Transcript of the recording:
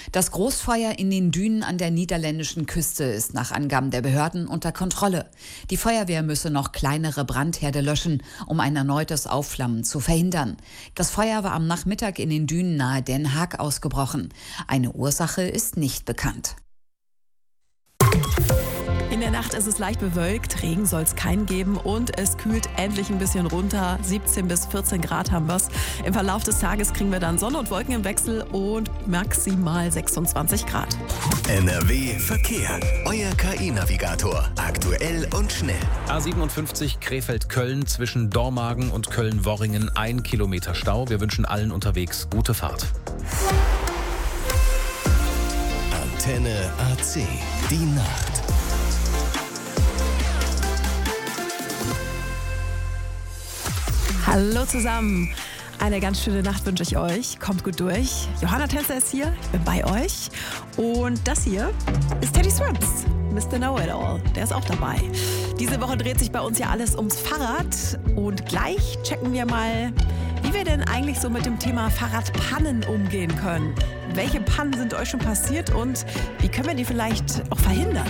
Das Großfeuer in den Dünen an der niederländischen Küste ist nach Angaben der Behörden unter Kontrolle. Die Feuerwehr müsse noch kleinere Brandherde löschen, um ein erneutes Aufflammen zu verhindern. Das Feuer war am Nachmittag in den Dünen nahe Den Haag ausgebrochen. Eine Ursache ist nicht bekannt. In der Nacht ist es leicht bewölkt, Regen soll es keinen geben und es kühlt endlich ein bisschen runter. 17 bis 14 Grad haben wir es. Im Verlauf des Tages kriegen wir dann Sonne und Wolken im Wechsel und maximal 26 Grad. NRW Verkehr. Euer KI-Navigator. Aktuell und schnell. A57 Krefeld-Köln zwischen Dormagen und Köln-Worringen 1 Kilometer Stau. Wir wünschen allen unterwegs gute Fahrt. Antenne AC. Die Nacht. Hallo zusammen. Eine ganz schöne Nacht wünsche ich euch. Kommt gut durch. Johanna Tänzer ist hier. Ich bin bei euch. Und das hier ist Teddy Swims. Mr. Know-It-All. Der ist auch dabei. Diese Woche dreht sich bei uns ja alles ums Fahrrad. Und gleich checken wir mal, wie wir denn eigentlich so mit dem Thema Fahrradpannen umgehen können. Welche Pannen sind euch schon passiert und wie können wir die vielleicht auch verhindern?